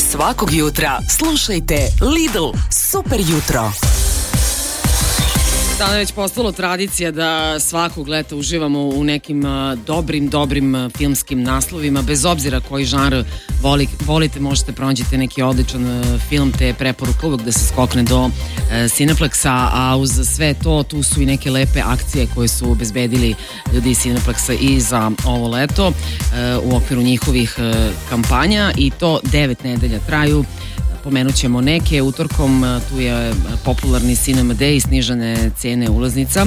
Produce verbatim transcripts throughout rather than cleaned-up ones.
Svakog jutra slušajte Lidl Super jutro. Sada je već postalo tradicija da svakog leta uživamo u nekim uh, dobrim, dobrim uh, filmskim naslovima, bez obzira koji žanr voli, volite, možete pronađite neki odličan uh, film, te je preporuka uvek da se skokne do uh, Cineplexa, a uz sve to tu su i neke lepe akcije koje su obezbedili ljudi iz Cineplexa i za ovo leto uh, u okviru njihovih uh, kampanja, i to devet nedelja traju. Pomenut ćemo neke. Utorkom tu je popularni Cinema Day, snižane cene ulaznica,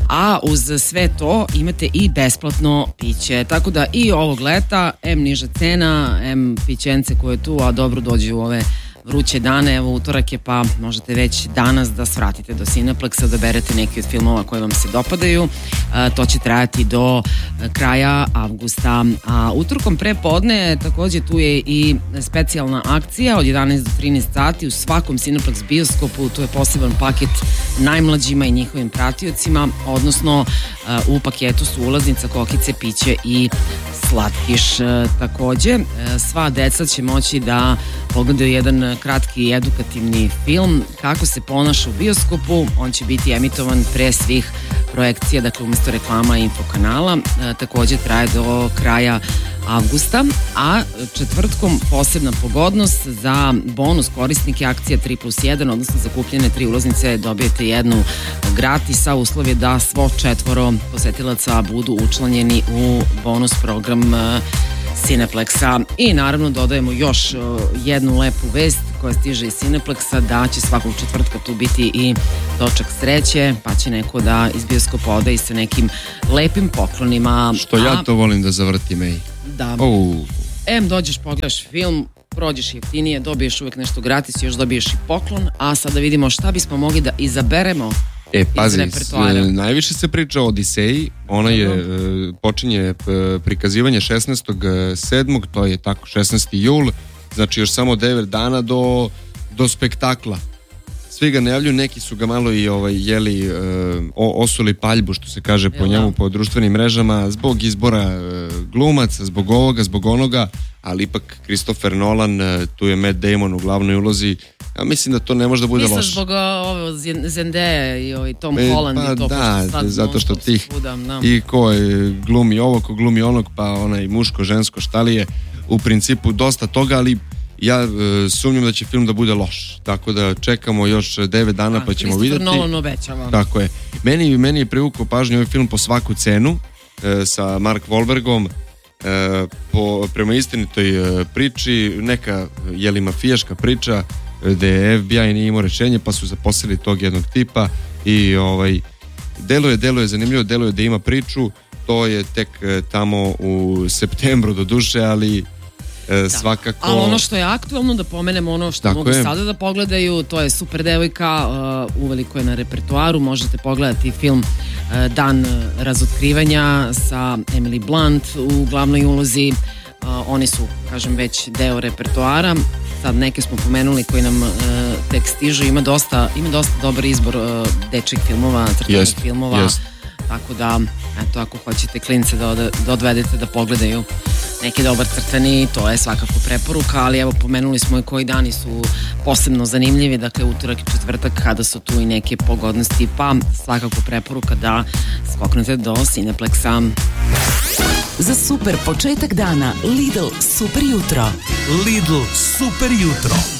a uz sve to imate i besplatno piće, tako da i ovog leta em niža cena, em pićence koje je tu, a dobro dođe u ove vruće dane. Evo, utorak je, pa možete već danas da svratite do Cineplexa, da berete neki od filmova koje vam se dopadaju. E, to će trajati do kraja avgusta. A utorkom pre podne takođe tu je i specijalna akcija od jedanaest do trinaest sati u svakom Cineplex bioskopu. Tu je poseban paket najmlađima i njihovim pratiocima, odnosno e, u paketu su ulaznica, kokice, piće i slatkiš. E, takođe, e, sva deca će moći da pogledaju jedan kratki edukativni film kako se ponaša u bioskopu. On će biti emitovan pre svih projekcija, dakle umesto reklama i infokanala. E, takođe traje do kraja avgusta, a četvrtkom posebna pogodnost za bonus korisnike akcija tri plus jedan, odnosno za kupljene tri ulaznice dobijete jednu gratis, a uslov je da svo četvoro posetilaca budu učlanjeni u bonus program Cineplexa. I naravno dodajemo još jednu lepu vest koja stiže iz Cineplexa, da će svakog četvrtka tu biti i doček sreće, pa će neko da iz bioskopa ode i sa nekim lepim poklonima. Što ja to volim da zavrtim, ej. Da. Oh. Em, dođeš, pogledaš film, prođeš jeftinije, dobiješ uvek nešto gratis, još dobiješ i poklon, a sada vidimo šta bismo mogli da izaberemo. E, pazi, s, najviše se priča o Odiseji, ona je, e, počinje e, prikazivanje šesnaestog sedmog, to je tako šesnaesti jul, znači još samo devet dana do, do spektakla. Svi ga najavljuju, neki su ga malo i ovaj, jeli, e, osuli paljbu, što se kaže po njemu, po društvenim mrežama, zbog izbora e, glumaca, zbog ovoga, zbog onoga, ali ipak Christopher Nolan, e, tu je Matt Damon u glavnoj ulozi. Ja mislim da to ne može da bude loše. Misliš zbog ovo Zendaya i ovaj Tom e, Holland pa i to? Da, sad, zato što ti da. i ko je glumi ovo, ko glumi onog, pa onaj muško, žensko, šta li je, u principu dosta toga, ali ja e, sumnjam da će film da bude loš. Tako da čekamo još devet dana, a, pa ćemo vidjeti. Nolan obećava. Tako je. Meni, meni je privukao pažnju ovaj film po svaku cenu, e, sa Mark Wahlbergom, e, po, prema istinitoj e, priči, neka jeli mafijaška priča, gde F B I nije imao rešenje, pa su zaposlili tog jednog tipa i ovaj, deluje, deluje zanimljivo, deluje da ima priču. To je tek e, tamo u septembru do duše, ali e, da. svakako... Ali ono što je aktualno, da pomenemo ono što Tako mogu je. sada da pogledaju, to je Super devojka, uh, uveliko je na repertoaru, možete pogledati film uh, Dan razotkrivanja sa Emily Blunt u glavnoj ulozi. Uh, oni su, kažem, već deo repertoara. Sad neke smo pomenuli koji nam uh, tek stižu. Ima dosta, ima dosta dobar izbor uh, dečjih filmova, crtanih jest, filmova. Jest. Tako da, eto, ako hoćete klince da, od, da odvedete da pogledaju neki dobar crtani, to je svakako preporuka, ali evo, pomenuli smo i koji dani su posebno zanimljivi, dakle utorak i četvrtak kada su tu i neke pogodnosti, pa svakako preporuka da skoknete do Cineplexa. Za super početak dana Lidl Super jutro. Lidl Super jutro.